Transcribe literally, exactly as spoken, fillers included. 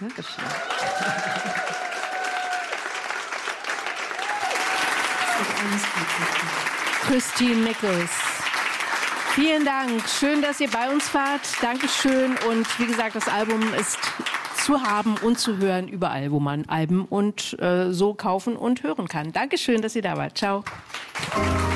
Dankeschön. Christine Nichols. Vielen Dank. Schön, dass ihr bei uns wart. Dankeschön. Und wie gesagt, das Album ist zu haben und zu hören überall, wo man Alben und äh, so kaufen und hören kann. Dankeschön, dass ihr da wart. Ciao.